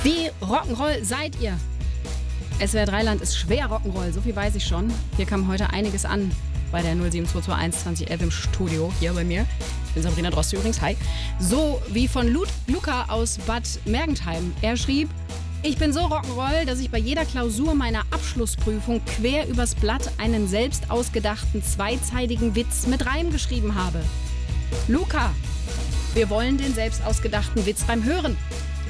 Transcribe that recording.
Wie Rock'n'Roll seid ihr? SWR 3 Land ist schwer Rock'n'Roll, so viel weiß ich schon. Hier kam heute einiges an bei der 07221 2011 im Studio, hier bei mir. Ich bin Sabrina Droste übrigens, hi. So wie von Luca aus Bad Mergentheim. Er schrieb: Ich bin so Rock'n'Roll, dass ich bei jeder Klausur meiner Abschlussprüfung quer übers Blatt einen selbst ausgedachten zweizeiligen Witz mit Reim geschrieben habe. Luca, wir wollen den selbst ausgedachten Witz beim Hören.